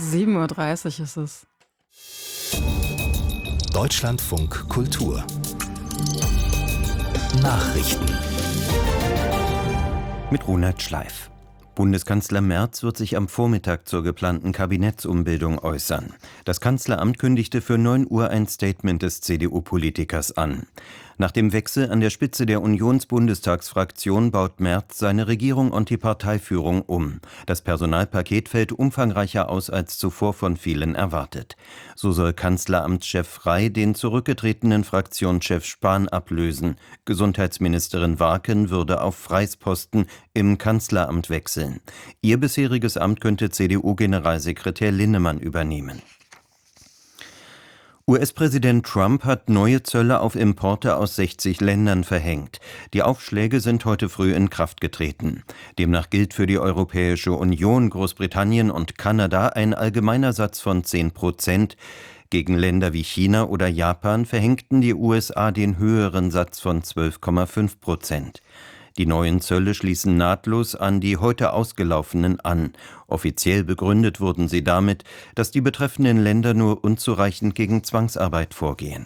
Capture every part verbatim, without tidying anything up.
sieben Uhr dreißig ist es. Deutschlandfunk Kultur Nachrichten mit Ronald Schleif. Bundeskanzler Merz wird sich am Vormittag zur geplanten Kabinettsumbildung äußern. Das Kanzleramt kündigte für neun Uhr ein Statement des C D U-Politikers an. Nach dem Wechsel an der Spitze der Unionsbundestagsfraktion baut Merz seine Regierung und die Parteiführung um. Das Personalpaket fällt umfangreicher aus als zuvor von vielen erwartet. So soll Kanzleramtschef Frey den zurückgetretenen Fraktionschef Spahn ablösen. Gesundheitsministerin Warken würde auf Freys Posten im Kanzleramt wechseln. Ihr bisheriges Amt könnte C D U-Generalsekretär Linnemann übernehmen. U S-Präsident Trump hat neue Zölle auf Importe aus sechzig Ländern verhängt. Die Aufschläge sind heute früh in Kraft getreten. Demnach gilt für die Europäische Union, Großbritannien und Kanada ein allgemeiner Satz von zehn Prozent. Gegen Länder wie China oder Japan verhängten die U S A den höheren Satz von zwölf Komma fünf Prozent. Die neuen Zölle schließen nahtlos an die heute ausgelaufenen an. Offiziell begründet wurden sie damit, dass die betreffenden Länder nur unzureichend gegen Zwangsarbeit vorgehen.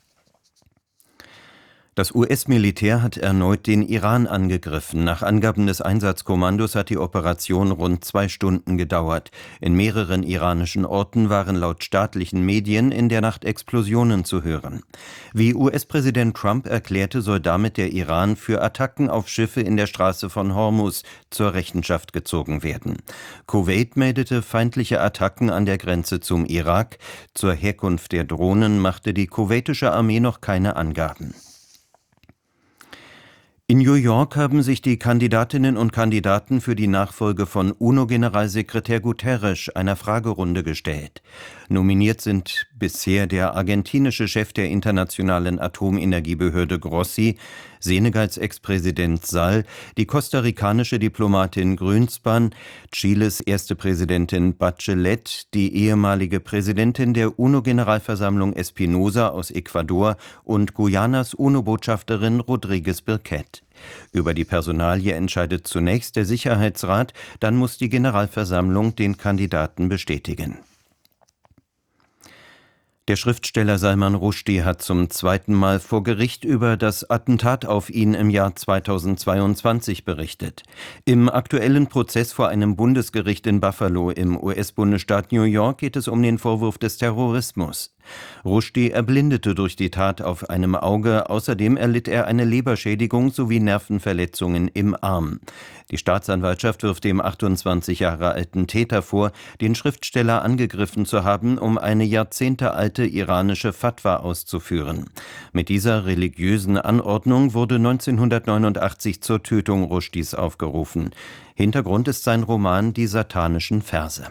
Das U S-Militär hat erneut den Iran angegriffen. Nach Angaben des Einsatzkommandos hat die Operation rund zwei Stunden gedauert. In mehreren iranischen Orten waren laut staatlichen Medien in der Nacht Explosionen zu hören. Wie U S-Präsident Trump erklärte, soll damit der Iran für Attacken auf Schiffe in der Straße von Hormuz zur Rechenschaft gezogen werden. Kuwait meldete feindliche Attacken an der Grenze zum Irak. Zur Herkunft der Drohnen machte die kuwaitische Armee noch keine Angaben. In New York haben sich die Kandidatinnen und Kandidaten für die Nachfolge von UNO-Generalsekretär Guterres einer Fragerunde gestellt. Nominiert sind bisher der argentinische Chef der internationalen Atomenergiebehörde Grossi, Senegals Ex-Präsident Sall, die kostarikanische Diplomatin Grünspan, Chiles erste Präsidentin Bachelet, die ehemalige Präsidentin der UNO-Generalversammlung Espinosa aus Ecuador und Guyanas UNO-Botschafterin Rodriguez Birquet. Über die Personalie entscheidet zunächst der Sicherheitsrat, dann muss die Generalversammlung den Kandidaten bestätigen. Der Schriftsteller Salman Rushdie hat zum zweiten Mal vor Gericht über das Attentat auf ihn im Jahr zweitausendzweiundzwanzig berichtet. Im aktuellen Prozess vor einem Bundesgericht in Buffalo im U S-Bundesstaat New York geht es um den Vorwurf des Terrorismus. Rushdie erblindete durch die Tat auf einem Auge, außerdem erlitt er eine Leberschädigung sowie Nervenverletzungen im Arm. Die Staatsanwaltschaft wirft dem achtundzwanzig Jahre alten Täter vor, den Schriftsteller angegriffen zu haben, um eine jahrzehntealte iranische Fatwa auszuführen. Mit dieser religiösen Anordnung wurde neunzehnhundertneunundachtzig zur Tötung Rushdies aufgerufen. Hintergrund ist sein Roman Die satanischen Verse.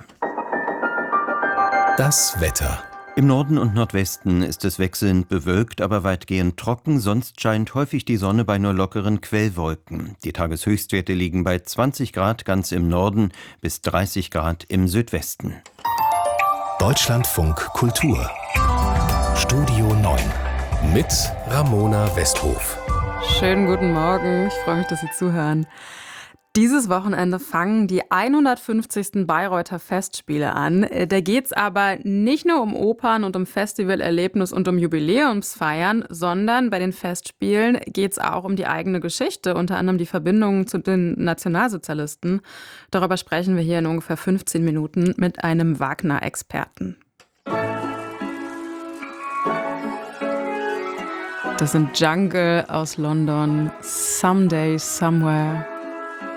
Das Wetter. Im Norden und Nordwesten ist es wechselnd bewölkt, aber weitgehend trocken, sonst scheint häufig die Sonne bei nur lockeren Quellwolken. Die Tageshöchstwerte liegen bei zwanzig Grad ganz im Norden bis dreißig Grad im Südwesten. Deutschlandfunk Kultur Studio neun mit Ramona Westhof. Schönen guten Morgen, ich freue mich, dass Sie zuhören. Dieses Wochenende fangen die hundertfünfzigsten Bayreuther Festspiele an. Da geht's aber nicht nur um Opern und um Festivalerlebnis und um Jubiläumsfeiern, sondern bei den Festspielen geht's auch um die eigene Geschichte, unter anderem die Verbindungen zu den Nationalsozialisten. Darüber sprechen wir hier in ungefähr fünfzehn Minuten mit einem Wagner-Experten. Das sind Jungle aus London, Someday, Somewhere.